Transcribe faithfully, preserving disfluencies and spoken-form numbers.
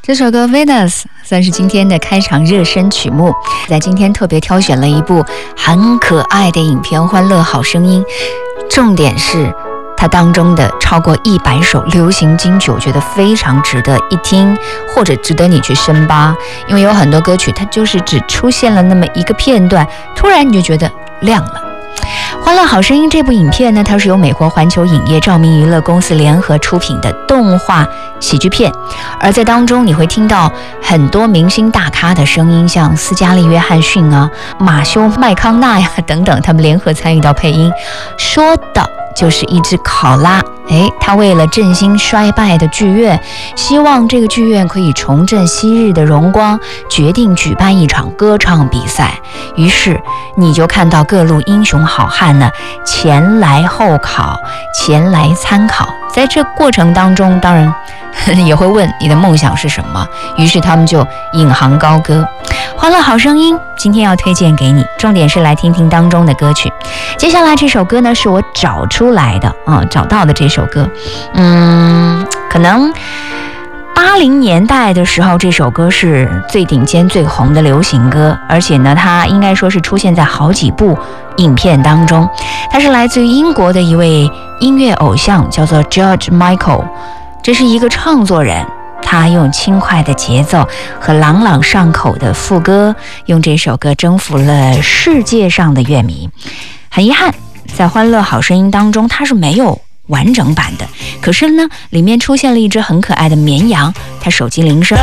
这首歌 Venus 算是今天的开场热身曲目，在今天特别挑选了一部很可爱的影片《欢乐好声音》，重点是它当中的超过一百首流行金曲，我觉得非常值得一听，或者值得你去深扒，因为有很多歌曲它就是只出现了那么一个片段，突然你就觉得亮了。《欢乐好声音》这部影片呢，它是由美国环球影业照明娱乐公司联合出品的动画喜剧片，而在当中你会听到很多明星大咖的声音，像斯嘉丽·约翰逊啊、马修·麦康纳呀等等，他们联合参与到配音，说的就是一只考拉。诶，他为了振兴衰败的剧院，希望这个剧院可以重振昔日的荣光，决定举办一场歌唱比赛。于是你就看到各路英雄好汉呢前来候考，前来参考。在这过程当中，当然也会问你的梦想是什么，于是他们就引吭高歌。欢乐好声音今天要推荐给你，重点是来听听当中的歌曲。接下来这首歌呢是我找出来的啊，找到的这首歌，嗯，可能八零年代的时候，这首歌是最顶尖最红的流行歌，而且呢，它应该说是出现在好几部影片当中。它是来自于英国的一位音乐偶像，叫做 George Michael， 这是一个创作人。他用轻快的节奏和朗朗上口的副歌，用这首歌征服了世界上的乐迷。很遗憾，在《欢乐好声音》当中，它是没有完整版的。可是呢，里面出现了一只很可爱的绵羊，它手机铃声。